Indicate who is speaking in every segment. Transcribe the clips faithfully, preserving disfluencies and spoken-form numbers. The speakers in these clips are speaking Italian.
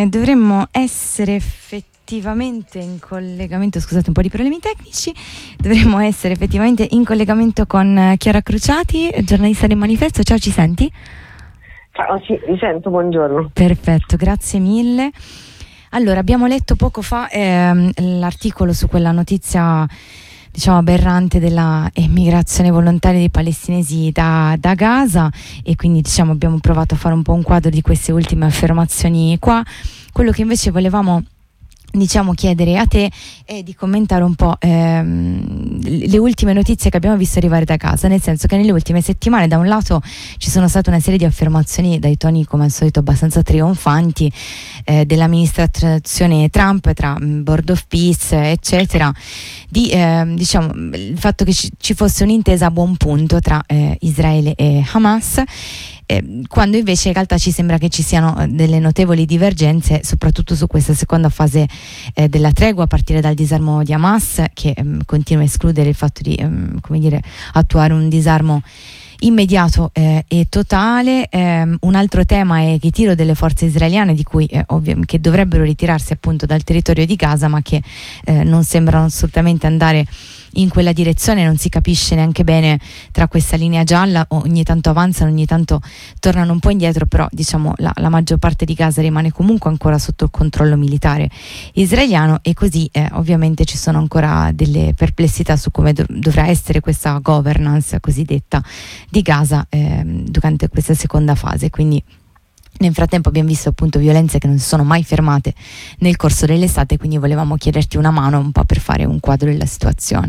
Speaker 1: eh, dovremmo essere effettivamente in collegamento, scusate un po' di problemi tecnici, dovremmo essere effettivamente in collegamento con Chiara Cruciati, giornalista del Manifesto. Ciao, ci senti?
Speaker 2: Ciao, sì, mi sento, buongiorno.
Speaker 1: Perfetto, grazie mille. Allora, abbiamo letto poco fa ehm, l'articolo su quella notizia, diciamo, aberrante della emigrazione volontaria dei palestinesi da, da Gaza, e quindi, diciamo, abbiamo provato a fare un po' un quadro di queste ultime affermazioni qua. Quello che invece volevamo, diciamo, chiedere a te è di commentare un po' ehm, le ultime notizie che abbiamo visto arrivare da Gaza, nel senso che nelle ultime settimane da un lato ci sono state una serie di affermazioni dai toni come al solito abbastanza trionfanti eh, dell'amministrazione Trump, tra um, Board of Peace eccetera, di eh, diciamo il fatto che ci, ci fosse un'intesa a buon punto tra eh, Israele e Hamas, Eh, quando invece in realtà ci sembra che ci siano eh, delle notevoli divergenze, soprattutto su questa seconda fase eh, della tregua, a partire dal disarmo di Hamas, che ehm, continua a escludere il fatto di ehm, come dire, attuare un disarmo immediato eh, e totale. Eh, un altro tema è il ritiro delle forze israeliane, di cui eh, ovvio, che dovrebbero ritirarsi appunto dal territorio di Gaza, ma che eh, non sembrano assolutamente andare in quella direzione. Non si capisce neanche bene tra questa linea gialla, ogni tanto avanzano, ogni tanto tornano un po' indietro, però diciamo la, la maggior parte di Gaza rimane comunque ancora sotto il controllo militare israeliano, e così eh, ovviamente ci sono ancora delle perplessità su come dov- dovrà essere questa governance cosiddetta di Gaza eh, durante questa seconda fase. Quindi nel frattempo abbiamo visto appunto violenze che non si sono mai fermate nel corso dell'estate, quindi volevamo chiederti una mano un po' per fare un quadro della situazione.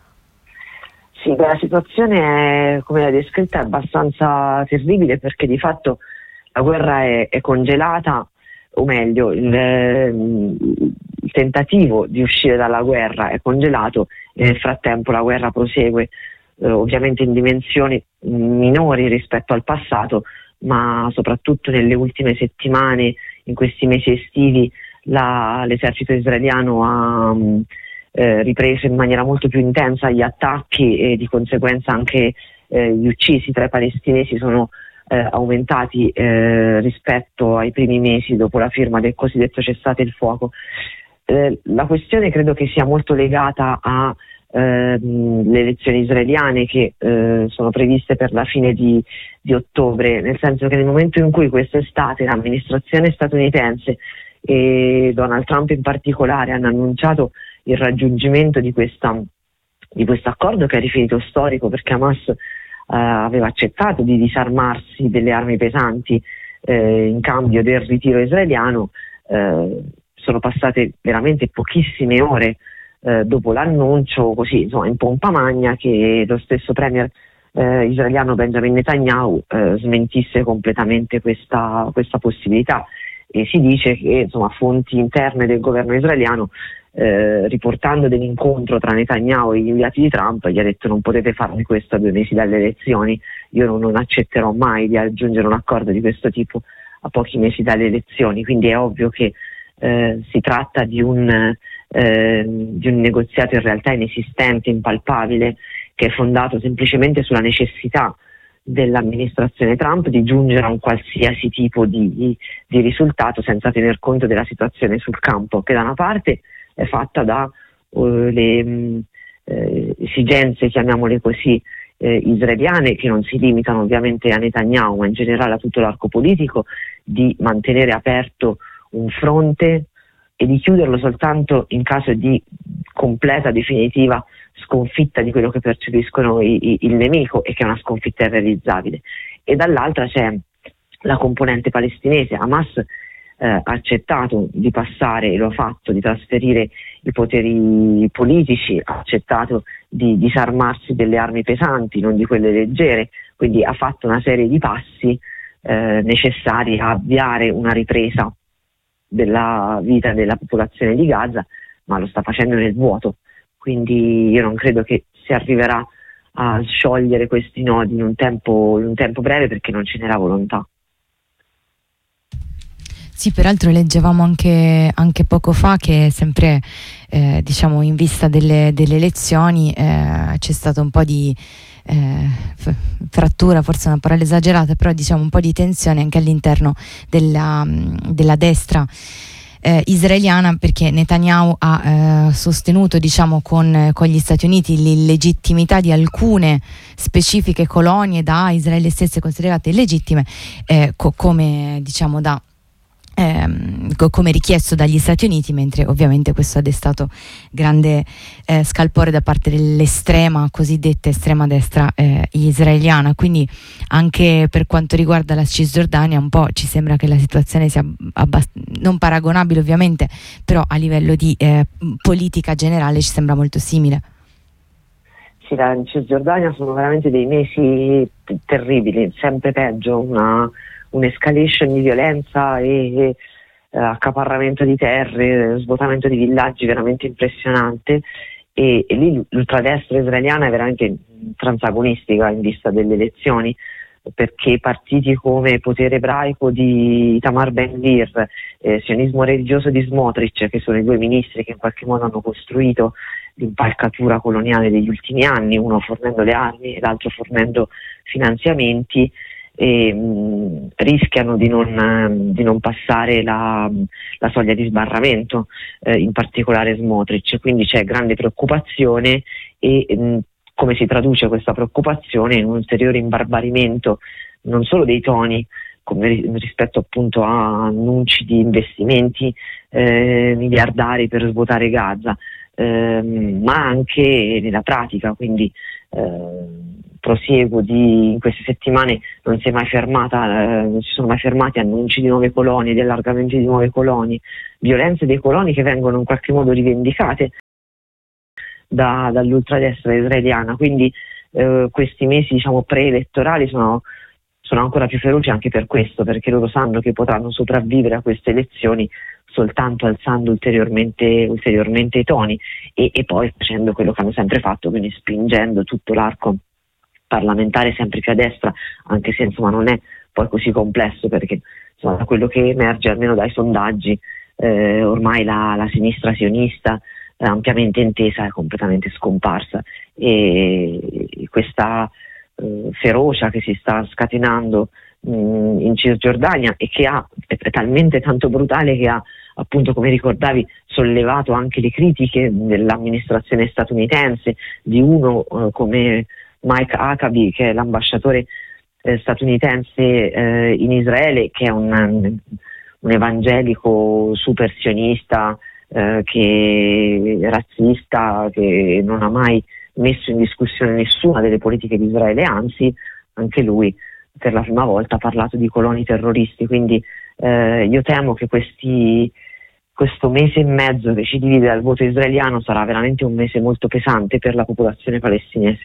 Speaker 2: Sì, la situazione è, come l'hai descritta, è abbastanza terribile, perché di fatto la guerra è, è congelata, o meglio il, il tentativo di uscire dalla guerra è congelato, e nel frattempo la guerra prosegue, eh, ovviamente in dimensioni minori rispetto al passato, ma soprattutto nelle ultime settimane, in questi mesi estivi, la, l'esercito israeliano ha eh, ripreso in maniera molto più intensa gli attacchi, e di conseguenza anche eh, gli uccisi tra i palestinesi sono eh, aumentati eh, rispetto ai primi mesi dopo la firma del cosiddetto cessate il fuoco. Eh, la questione credo che sia molto legata a eh, le elezioni israeliane, che eh, sono previste per la fine di, di ottobre, nel senso che nel momento in cui quest'estate l'amministrazione statunitense e Donald Trump in particolare hanno annunciato il raggiungimento di questa di questo accordo, che è rifinito storico perché Hamas eh, aveva accettato di disarmarsi delle armi pesanti eh, in cambio del ritiro israeliano, eh, sono passate veramente pochissime ore eh, dopo l'annuncio, così insomma in pompa magna, che lo stesso premier eh, israeliano Benjamin Netanyahu eh, smentisse completamente questa, questa possibilità, e si dice che insomma fonti interne del governo israeliano, Eh, riportando dell'incontro tra Netanyahu e gli inviati di Trump, gli ha detto: non potete farmi questo a due mesi dalle elezioni, io non, non accetterò mai di raggiungere un accordo di questo tipo a pochi mesi dalle elezioni. Quindi è ovvio che eh, si tratta di un, eh, di un negoziato in realtà inesistente, impalpabile, che è fondato semplicemente sulla necessità dell'amministrazione Trump di giungere a un qualsiasi tipo di, di, di risultato, senza tener conto della situazione sul campo, che da una parte è fatta da uh, le mh, eh, esigenze, chiamiamole così, eh, israeliane, che non si limitano ovviamente a Netanyahu, ma in generale a tutto l'arco politico, di mantenere aperto un fronte e di chiuderlo soltanto in caso di completa, definitiva sconfitta di quello che percepiscono i, i, il nemico, e che è una sconfitta irrealizzabile. E dall'altra c'è la componente palestinese. Hamas Eh, ha accettato di passare, e lo ha fatto, di trasferire i poteri politici, ha accettato di disarmarsi delle armi pesanti, non di quelle leggere, quindi ha fatto una serie di passi eh, necessari a avviare una ripresa della vita della popolazione di Gaza, ma lo sta facendo nel vuoto, quindi io non credo che si arriverà a sciogliere questi nodi in un tempo, in un tempo breve, perché non ce n'è la volontà.
Speaker 1: Sì, peraltro leggevamo anche, anche poco fa che sempre eh, diciamo in vista delle, delle elezioni eh, c'è stato un po' di eh, f- frattura, forse è una parola esagerata, però diciamo un po' di tensione anche all'interno della, della destra eh, israeliana, perché Netanyahu ha eh, sostenuto diciamo con, con gli Stati Uniti l'illegittimità di alcune specifiche colonie da Israele stesse considerate illegittime eh, co- come diciamo da Ehm, come richiesto dagli Stati Uniti, mentre ovviamente questo ha destato grande eh, scalpore da parte dell'estrema, cosiddetta estrema destra eh, israeliana. Quindi anche per quanto riguarda la Cisgiordania un po' ci sembra che la situazione sia abbast- non paragonabile ovviamente, però a livello di eh, politica generale ci sembra molto simile.
Speaker 2: Sì, la Cisgiordania sono veramente dei mesi terribili, sempre peggio, una un'escalation di violenza e, e eh, accaparramento di terre, svuotamento di villaggi veramente impressionante e, e lì l'ultradestra israeliana è veramente transagonistica in vista delle elezioni, perché partiti come Potere Ebraico di Itamar Ben-Gvir, eh, sionismo religioso di Smotrich, che sono i due ministri che in qualche modo hanno costruito l'impalcatura coloniale degli ultimi anni, uno fornendo le armi e l'altro fornendo finanziamenti, e mh, rischiano di non, di non passare la, la soglia di sbarramento, eh, in particolare Smotrich, quindi c'è grande preoccupazione e mh, come si traduce questa preoccupazione in un ulteriore imbarbarimento non solo dei toni come rispetto appunto a annunci di investimenti eh, miliardari per svuotare Gaza, eh, ma anche nella pratica, quindi eh, prosieguo di in queste settimane non si è mai fermata, eh, non si sono mai fermati annunci di nuove colonie, di allargamenti di nuove colonie, violenze dei coloni che vengono in qualche modo rivendicate da, dall'ultradestra israeliana, quindi eh, questi mesi diciamo preelettorali sono, sono ancora più feroci anche per questo, perché loro sanno che potranno sopravvivere a queste elezioni soltanto alzando ulteriormente, ulteriormente i toni e, e poi facendo quello che hanno sempre fatto, quindi spingendo tutto l'arco parlamentare sempre più a destra, anche se insomma non è poi così complesso, perché insomma, da quello che emerge almeno dai sondaggi eh, ormai la, la sinistra sionista eh, ampiamente intesa è completamente scomparsa e, e questa eh, ferocia che si sta scatenando mh, in Cisgiordania e che ha, è, è talmente tanto brutale che ha appunto, come ricordavi, sollevato anche le critiche dell'amministrazione statunitense, di uno eh, come Mike Huckabee, che è l'ambasciatore eh, statunitense eh, in Israele, che è un, un evangelico super sionista, eh, che è razzista, che non ha mai messo in discussione nessuna delle politiche di Israele, anzi anche lui per la prima volta ha parlato di coloni terroristi, quindi eh, io temo che questi questo mese e mezzo che ci divide dal voto israeliano sarà veramente un mese molto pesante per la popolazione palestinese.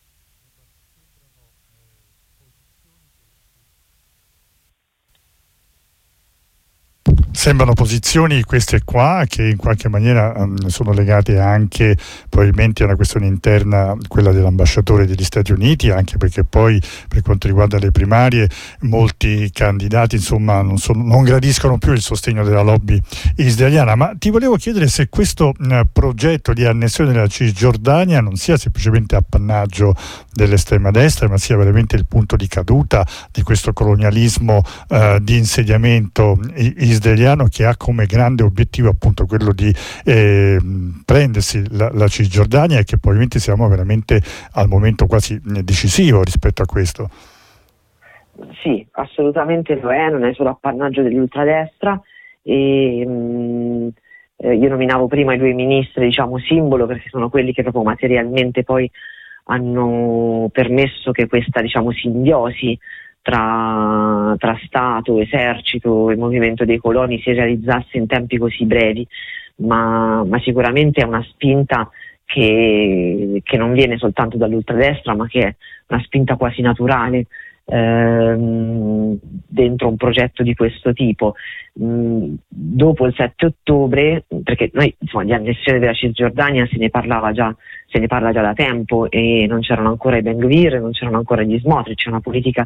Speaker 3: Sembrano posizioni queste qua che in qualche maniera um, sono legate anche probabilmente a una questione interna, quella dell'ambasciatore degli Stati Uniti, anche perché poi per quanto riguarda le primarie molti candidati insomma non, sono, non gradiscono più il sostegno della lobby israeliana. Ma ti volevo chiedere se questo uh, progetto di annessione della Cisgiordania non sia semplicemente appannaggio dell'estrema destra, ma sia veramente il punto di caduta di questo colonialismo uh, di insediamento israeliano, che ha come grande obiettivo appunto quello di eh, prendersi la, la Cisgiordania, e che probabilmente siamo veramente al momento quasi decisivo rispetto a questo.
Speaker 2: Sì, assolutamente lo è, non è solo appannaggio dell'ultradestra e mh, eh, io nominavo prima i due ministri diciamo simbolo, perché sono quelli che proprio materialmente poi hanno permesso che questa diciamo simbiosi Tra, tra Stato, esercito e movimento dei coloni si realizzasse in tempi così brevi, ma, ma sicuramente è una spinta che, che non viene soltanto dall'ultradestra, ma che è una spinta quasi naturale ehm, dentro un progetto di questo tipo. Mm, dopo il sette ottobre, perché noi insomma di annessione della Cisgiordania se ne parlava già se ne parla già da tempo e non c'erano ancora i Ben-Gvir, non c'erano ancora gli Smotrich, c'è una politica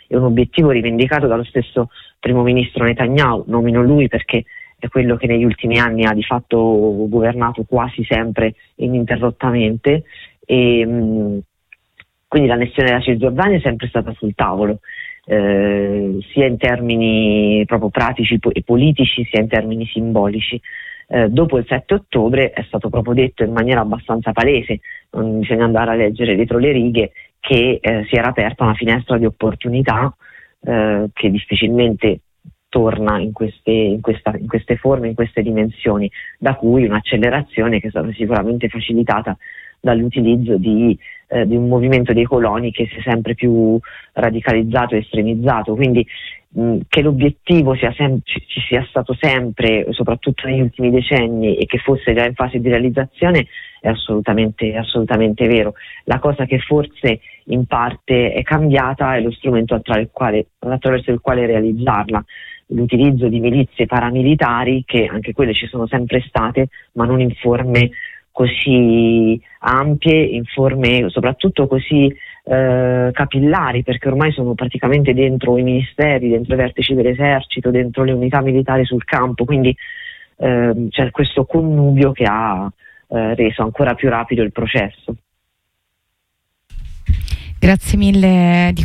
Speaker 2: è un obiettivo rivendicato dallo stesso primo ministro Netanyahu. Nomino lui perché è quello che negli ultimi anni ha di fatto governato quasi sempre ininterrottamente, e mh, quindi l'annessione della Cisgiordania è sempre stata sul tavolo, eh, sia in termini proprio pratici e politici, sia in termini simbolici. Eh, dopo il sette ottobre è stato proprio detto in maniera abbastanza palese, non bisogna andare a leggere dietro le righe, che eh, si era aperta una finestra di opportunità eh, che difficilmente torna in queste, in, questa, in queste forme, in queste dimensioni, da cui un'accelerazione che è stata sicuramente facilitata dall'utilizzo di, eh, di un movimento dei coloni che si è sempre più radicalizzato e estremizzato. Quindi mh, che l'obiettivo sia sem- ci, ci sia stato sempre, soprattutto negli ultimi decenni, e che fosse già in fase di realizzazione è assolutamente, assolutamente vero. La cosa che forse in parte è cambiata è lo strumento attra- il quale, attraverso il quale realizzarla, l'utilizzo di milizie paramilitari, che anche quelle ci sono sempre state, ma non in forme così ampie, in forme soprattutto così eh, capillari, perché ormai sono praticamente dentro i ministeri, dentro i vertici dell'esercito, dentro le unità militari sul campo, quindi eh, c'è questo connubio che ha eh, reso ancora più rapido il processo.
Speaker 1: Grazie mille di